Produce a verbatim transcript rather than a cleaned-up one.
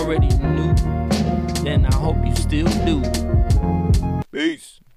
already knew, then I hope you still do. Peace.